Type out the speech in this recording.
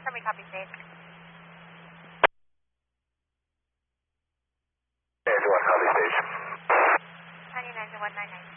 Army copy state. Andrew 1 copy station. 99 to 199.